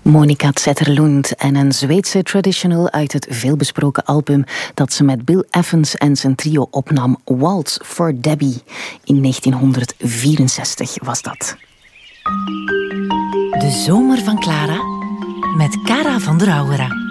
Monica Zetterlund en een Zweedse traditional uit het veelbesproken album dat ze met Bill Evans en zijn trio opnam, Waltz for Debbie. In 1964 was dat. De zomer van Clara met Cara van der Auwera.